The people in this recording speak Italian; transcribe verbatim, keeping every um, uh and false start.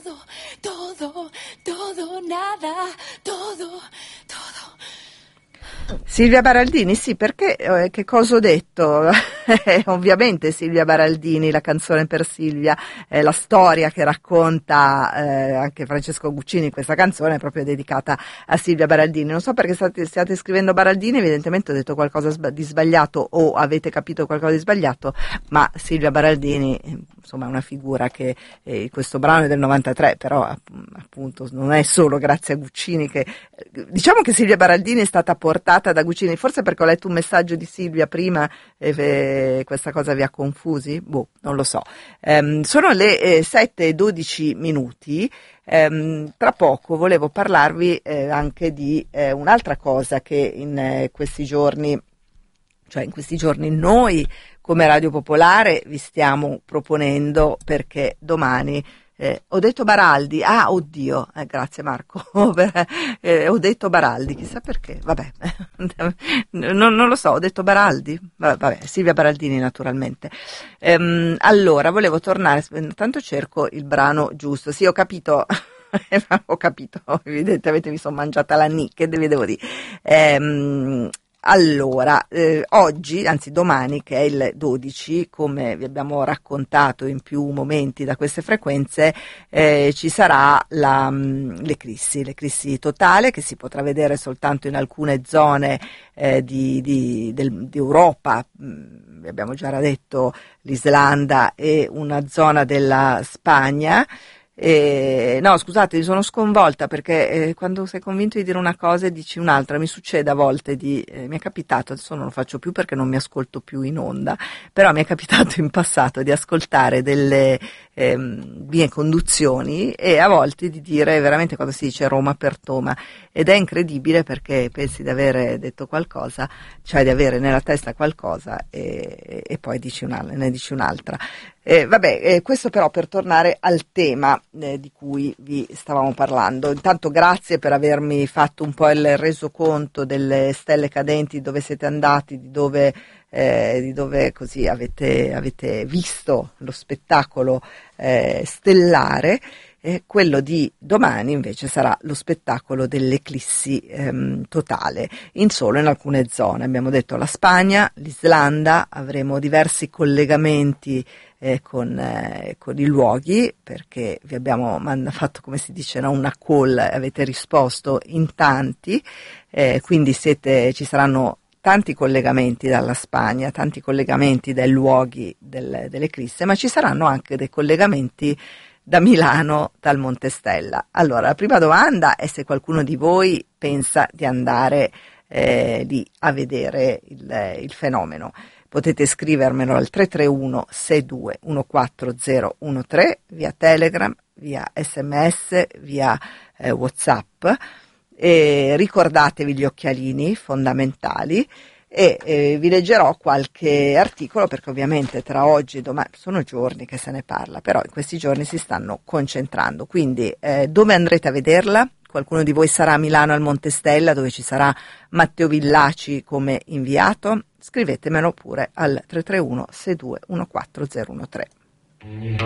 todo, todo, todo, nada, todo, todo. Silvia Baraldini, sì, perché eh, che cosa ho detto? Ovviamente Silvia Baraldini, la canzone per Silvia, eh, la storia che racconta eh, anche Francesco Guccini, questa canzone è proprio dedicata a Silvia Baraldini. Non so perché state, stiate scrivendo Baraldini, evidentemente ho detto qualcosa di sbagliato o avete capito qualcosa di sbagliato, ma Silvia Baraldini insomma è una figura che eh, questo brano è del novantatré, però appunto non è solo grazie a Guccini che diciamo che Silvia Baraldini è stata portata da Guccini, forse perché ho letto un messaggio di Silvia prima e eh, questa cosa vi ha confusi? Boh, non lo so. Um, sono le eh, sette e dodici minuti. Um, tra poco volevo parlarvi eh, anche di eh, un'altra cosa che in eh, questi giorni, cioè in questi giorni noi come Radio Popolare vi stiamo proponendo, perché domani Eh, ho detto Baraldi, ah oddio, eh, grazie Marco, eh, ho detto Baraldi, chissà perché, vabbè, non, non lo so, ho detto Baraldi, vabbè, Silvia Baraldini naturalmente. Ehm, allora, volevo tornare, tanto cerco il brano giusto, sì ho capito, ho capito, evidentemente mi sono mangiata la ni, che vi devo dire. Ehm, Allora, eh, oggi, anzi domani, che è il dodici, come vi abbiamo raccontato in più momenti da queste frequenze, eh, ci sarà la, mh, l'eclissi, l'eclissi totale che si potrà vedere soltanto in alcune zone eh, di, di, del, di Europa, mh, vi abbiamo già detto l'Islanda e una zona della Spagna. Eh, no, scusate, mi sono sconvolta perché eh, quando sei convinto di dire una cosa e dici un'altra, mi succede a volte di, eh, mi è capitato, adesso non lo faccio più perché non mi ascolto più in onda, però mi è capitato in passato di ascoltare delle ehm, mie conduzioni e a volte di dire veramente quando si dice Roma per Toma, ed è incredibile perché pensi di avere detto qualcosa, cioè di avere nella testa qualcosa e, e poi dici una, ne dici un'altra. Eh, vabbè, eh, questo però per tornare al tema eh, di cui vi stavamo parlando. Intanto grazie per avermi fatto un po' il resoconto delle stelle cadenti, dove siete andati, di dove, eh, di dove così avete, avete visto lo spettacolo eh, stellare. Eh, quello di domani invece sarà lo spettacolo dell'eclissi ehm, totale, in solo in alcune zone. Abbiamo detto la Spagna, l'Islanda, avremo diversi collegamenti eh, con, eh, con i luoghi, perché vi abbiamo mand- fatto, come si dice, no, una call, avete risposto in tanti, eh, quindi siete, ci saranno tanti collegamenti dalla Spagna, tanti collegamenti dai luoghi del, dell'eclisse, ma ci saranno anche dei collegamenti da Milano, dal Monte Stella. Allora, la prima domanda è se qualcuno di voi pensa di andare eh, lì a vedere il, il fenomeno. Potete scrivermelo al tre tre uno sei due uno quattro zero uno tre via Telegram, via sms, via eh, WhatsApp. E ricordatevi gli occhialini fondamentali. E eh, vi leggerò qualche articolo, perché ovviamente tra oggi e domani sono giorni che se ne parla, però in questi giorni si stanno concentrando, quindi eh, dove andrete a vederla? Qualcuno di voi sarà a Milano al Monte Stella, dove ci sarà Matteo Villaci come inviato? Scrivetemelo pure al tre tre uno sei due uno quattro zero uno tre.